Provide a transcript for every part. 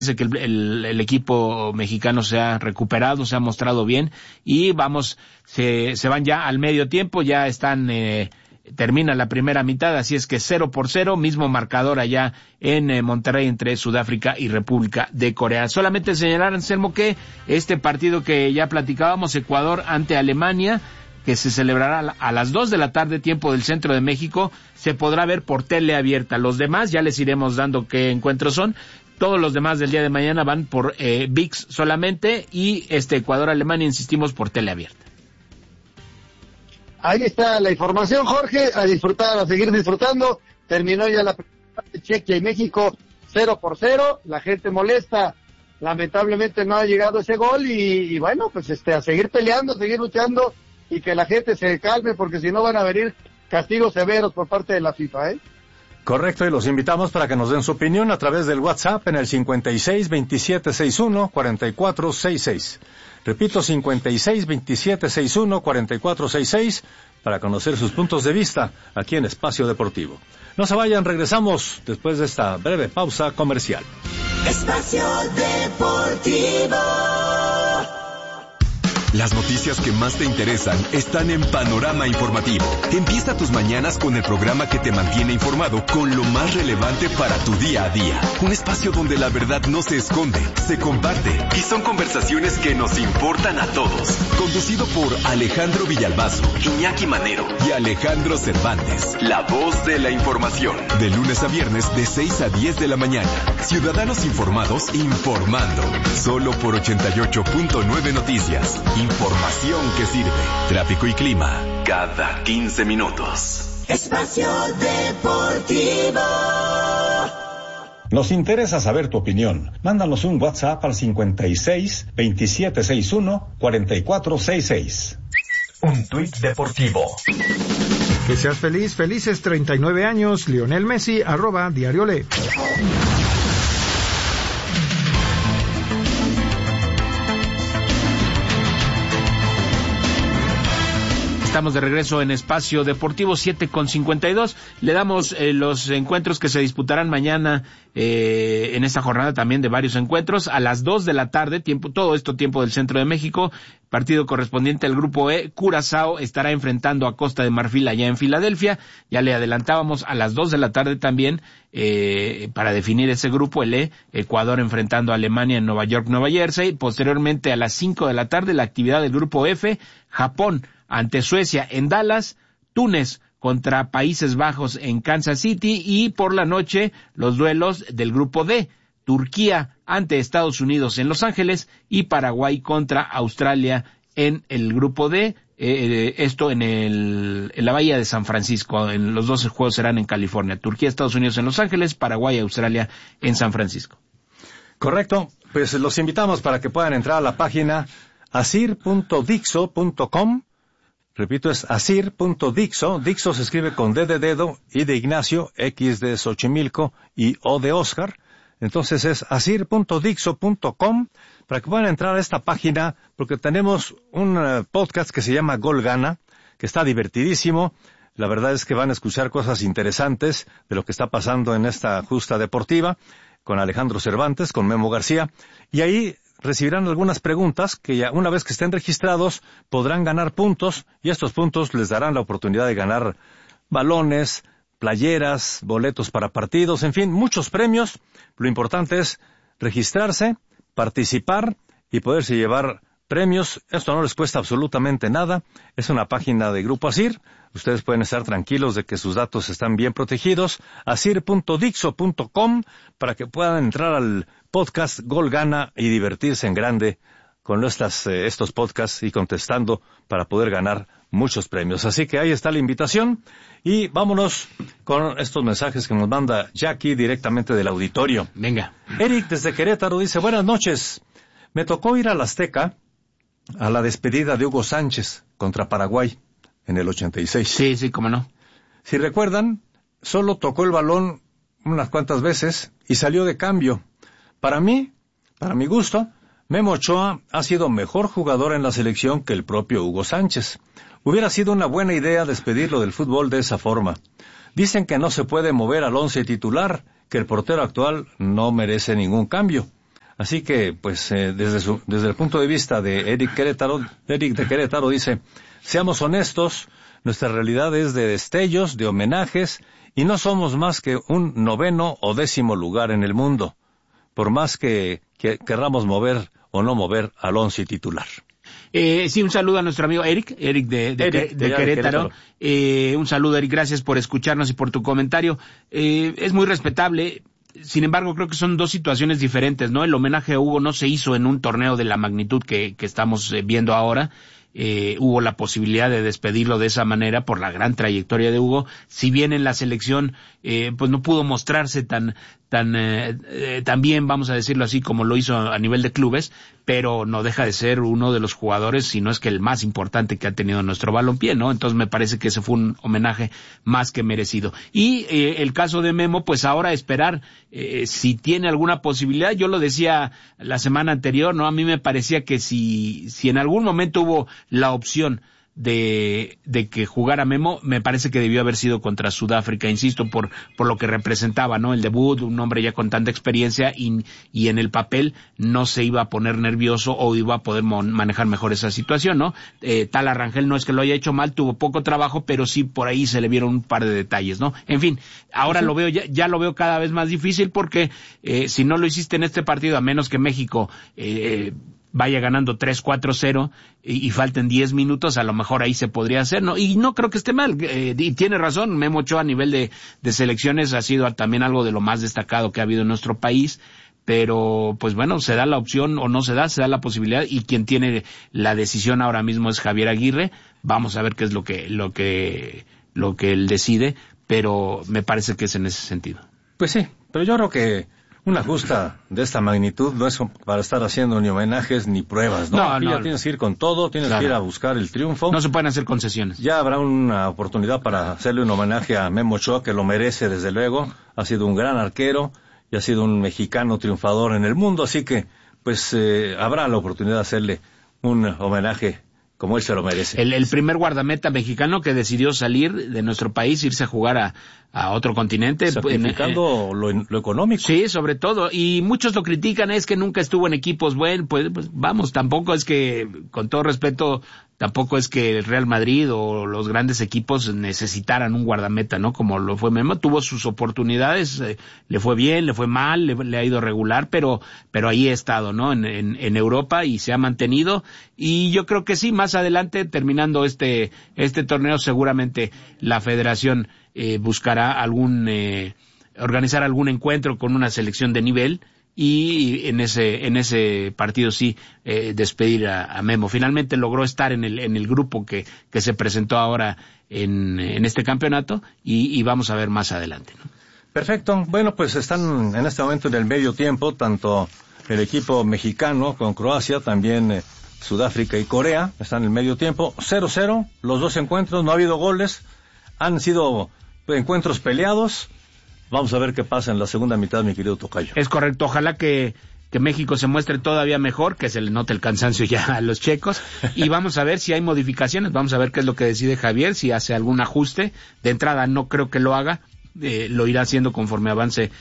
Dice que el equipo mexicano se ha recuperado, se ha mostrado bien y se van ya al medio tiempo, ya termina la primera mitad, así es que 0-0, mismo marcador allá en Monterrey entre Sudáfrica y República de Corea. Solamente señalar, Anselmo, que este partido que ya platicábamos, Ecuador ante Alemania, que se celebrará a las 2 de la tarde, tiempo del centro de México, se podrá ver por tele abierta. Los demás ya les iremos dando qué encuentros son. Todos los demás del día de mañana van por ViX solamente y Ecuador-Alemania, insistimos, por tele abierta. Ahí está la información, Jorge, a disfrutar, a seguir disfrutando. Terminó ya la primera parte, Chequia y México 0-0, la gente molesta, lamentablemente no ha llegado ese gol y bueno, pues a seguir peleando, a seguir luchando y que la gente se calme porque si no van a venir castigos severos por parte de la FIFA, Correcto, y los invitamos para que nos den su opinión a través del WhatsApp en el 56-2761-4466. Repito, 56-2761-4466 para conocer sus puntos de vista aquí en Espacio Deportivo. No se vayan, regresamos después de esta breve pausa comercial. Espacio Deportivo. Las noticias que más te interesan están en Panorama Informativo. Empieza tus mañanas con el programa que te mantiene informado con lo más relevante para tu día a día. Un espacio donde la verdad no se esconde, se comparte y son conversaciones que nos importan a todos. Conducido por Alejandro Villalbazo, Iñaki Manero y Alejandro Cervantes. La voz de la información. De lunes a viernes de 6 a 10 de la mañana. Ciudadanos informados informando. Solo por 88.9 Noticias. Información que sirve. Tráfico y clima cada 15 minutos. Espacio Deportivo. Nos interesa saber tu opinión. Mándanos un WhatsApp al 56-2761-4466. Un tuit deportivo. Que seas feliz, felices 39 años, Lionel Messi, @DiarioLe. Estamos de regreso en Espacio Deportivo, 7:52. Le damos los encuentros que se disputarán mañana en esta jornada también de varios encuentros. A las 2 de la tarde, tiempo del centro de México, partido correspondiente al grupo E, Curazao estará enfrentando a Costa de Marfil allá en Filadelfia. Ya le adelantábamos a las 2 de la tarde también, para definir ese grupo, el E, Ecuador enfrentando a Alemania en Nueva York, Nueva Jersey. Posteriormente a las 5 de la tarde, la actividad del grupo F, Japón ante Suecia en Dallas, Túnez contra Países Bajos en Kansas City y por la noche los duelos del grupo D, Turquía ante Estados Unidos en Los Ángeles y Paraguay contra Australia en el grupo D, esto en la bahía de San Francisco. Los 12 juegos serán en California, Turquía, Estados Unidos en Los Ángeles, Paraguay y Australia en San Francisco. Correcto, pues los invitamos para que puedan entrar a la página asir.dixo.com. Repito, es asir.dixo. Dixo se escribe con D de dedo, I de Ignacio, X de Xochimilco y O de Oscar. Entonces es asir.dixo.com para que puedan entrar a esta página porque tenemos un podcast que se llama Gol Gana, que está divertidísimo. La verdad es que van a escuchar cosas interesantes de lo que está pasando en esta justa deportiva con Alejandro Cervantes, con Memo García. Y ahí recibirán algunas preguntas que ya una vez que estén registrados podrán ganar puntos y estos puntos les darán la oportunidad de ganar balones, playeras, boletos para partidos, en fin, muchos premios. Lo importante es registrarse, participar y poderse llevar premios. Esto no les cuesta absolutamente nada. Es una página de Grupo Asir. Ustedes pueden estar tranquilos de que sus datos están bien protegidos. asir.dixo.com para que puedan entrar al podcast Gol Gana y divertirse en grande con estos podcasts y contestando para poder ganar muchos premios. Así que ahí está la invitación y vámonos con estos mensajes que nos manda Jackie directamente del auditorio. Venga. Eric desde Querétaro dice: buenas noches. Me tocó ir al Azteca a la despedida de Hugo Sánchez contra Paraguay en el 86. Sí, cómo no. Si recuerdan, solo tocó el balón unas cuantas veces y salió de cambio. Para mi gusto, Memo Ochoa ha sido mejor jugador en la selección que el propio Hugo Sánchez. Hubiera sido una buena idea despedirlo del fútbol de esa forma. Dicen que no se puede mover al 11 titular, que el portero actual no merece ningún cambio. Así que, pues, desde el punto de vista de Eric de Querétaro dice, seamos honestos, nuestra realidad es de destellos, de homenajes, y no somos más que un 9º o 10º lugar en el mundo, por más que querramos mover o no mover al 11 titular. Sí, un saludo a nuestro amigo Eric de Querétaro. Un saludo, Eric, gracias por escucharnos y por tu comentario. Es muy respetable. Sin embargo, creo que son dos situaciones diferentes, ¿no? El homenaje a Hugo no se hizo en un torneo de la magnitud que estamos viendo ahora. Hubo la posibilidad de despedirlo de esa manera por la gran trayectoria de Hugo, si bien en la selección pues no pudo mostrarse tan bien, vamos a decirlo así, como lo hizo a nivel de clubes, pero no deja de ser uno de los jugadores, si no es que el más importante que ha tenido nuestro balompié, ¿no? Entonces me parece que ese fue un homenaje más que merecido. Y el caso de Memo, pues ahora esperar si tiene alguna posibilidad. Yo lo decía la semana anterior, ¿no? A mí me parecía que si en algún momento hubo la opción de que jugara Memo, me parece que debió haber sido contra Sudáfrica, insisto, por lo que representaba, ¿no? El debut, un hombre ya con tanta experiencia y en el papel no se iba a poner nervioso o iba a poder manejar mejor esa situación, ¿no? Tala Rangel no es que lo haya hecho mal, tuvo poco trabajo, pero sí por ahí se le vieron un par de detalles, ¿no? En fin, ahora lo veo, ya lo veo cada vez más difícil porque si no lo hiciste en este partido, a menos que México vaya ganando 3-4-0 y falten 10 minutos, a lo mejor ahí se podría hacer, ¿no? Y no creo que esté mal, y tiene razón, Memo Ochoa a nivel de selecciones ha sido también algo de lo más destacado que ha habido en nuestro país, pero pues bueno, se da la opción o no se da la posibilidad, y quien tiene la decisión ahora mismo es Javier Aguirre. Vamos a ver qué es lo que él decide, pero me parece que es en ese sentido. Pues sí, pero yo creo que una justa de esta magnitud no es para estar haciendo ni homenajes ni pruebas, ¿no? Aquí ya tienes que ir con todo, tienes que ir a buscar el triunfo. No se pueden hacer concesiones. Ya habrá una oportunidad para hacerle un homenaje a Memo Ochoa, que lo merece desde luego. Ha sido un gran arquero y ha sido un mexicano triunfador en el mundo, así que pues habrá la oportunidad de hacerle un homenaje como él se lo merece. El primer guardameta mexicano que decidió salir de nuestro país, irse a jugar a otro continente. Sacrificando lo económico. Sí, sobre todo. Y muchos lo critican, es que nunca estuvo en equipos buenos. Pues vamos, tampoco es que, con todo respeto, tampoco es que el Real Madrid o los grandes equipos necesitaran un guardameta, ¿no? Como lo fue Memo, tuvo sus oportunidades, le fue bien, le fue mal, le ha ido regular, pero ahí ha estado, ¿no? En Europa, y se ha mantenido. Y yo creo que sí, más adelante, terminando este torneo, seguramente la federación buscará organizar algún encuentro con una selección de nivel, y en ese partido sí despedir a Memo. Finalmente logró estar en el grupo que se presentó ahora en este campeonato, y vamos a ver más adelante, ¿no? Perfecto. Bueno, pues están en este momento en el medio tiempo, tanto el equipo mexicano con Croacia, también Sudáfrica y Corea, están en el medio tiempo, 0-0, los dos encuentros, no ha habido goles, han sido encuentros peleados. Vamos a ver qué pasa en la segunda mitad, mi querido tocayo. Es correcto, ojalá que México se muestre todavía mejor, que se le note el cansancio ya a los checos, y vamos a ver si hay modificaciones, vamos a ver qué es lo que decide Javier, si hace algún ajuste. De entrada no creo que lo haga, lo irá haciendo conforme avance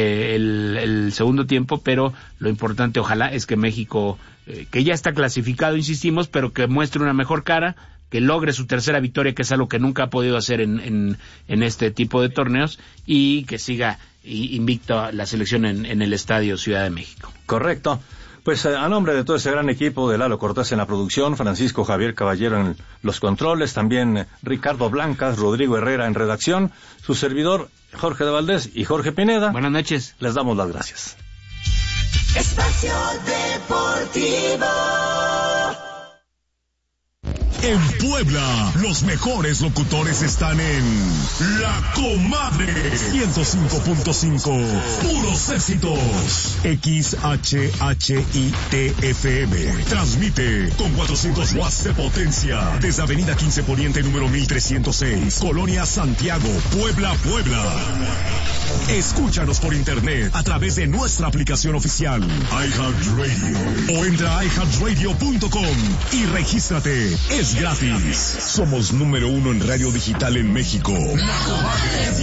el segundo tiempo, pero lo importante ojalá es que México, que ya está clasificado, insistimos, pero que muestre una mejor cara, que logre su tercera victoria, que es algo que nunca ha podido hacer en este tipo de torneos, y que siga invicto la selección en el Estadio Ciudad de México. Correcto. Pues a nombre de todo ese gran equipo, de Lalo Cortés en la producción, Francisco Javier Caballero en los controles, también Ricardo Blancas, Rodrigo Herrera en redacción, su servidor Jorge de Valdés y Jorge Pineda. Buenas noches. Les damos las gracias. Espacio Deportivo. En Puebla, los mejores locutores están en La Comadre 105.5. Puros éxitos. XHHITFM. Transmite con 400 watts de potencia desde Avenida 15 Poniente número 1306, Colonia Santiago, Puebla, Puebla. Escúchanos por internet a través de nuestra aplicación oficial iHeartRadio, o entra a iHeartRadio.com y regístrate. Es es gratis. Somos número 1 en radio digital en México. La Comadre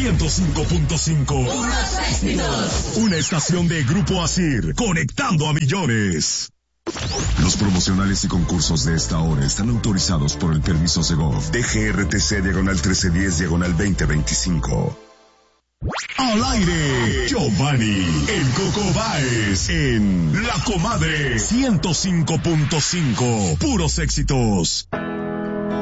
105.5. Una estación de Grupo ASIR, conectando a millones. Los promocionales y concursos de esta hora están autorizados por el permiso Segov. DGRTC/1310/2025. Al aire, Giovanni, el Coco Báez, en La Comadre 105.5. Puros éxitos.